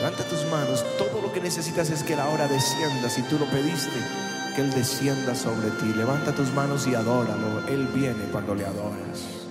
Levanta tus manos. Todo lo que necesitas es que Él ahora descienda. Si tú lo pediste, que Él descienda sobre ti. Levanta tus manos y adóralo. Él viene cuando le adoras.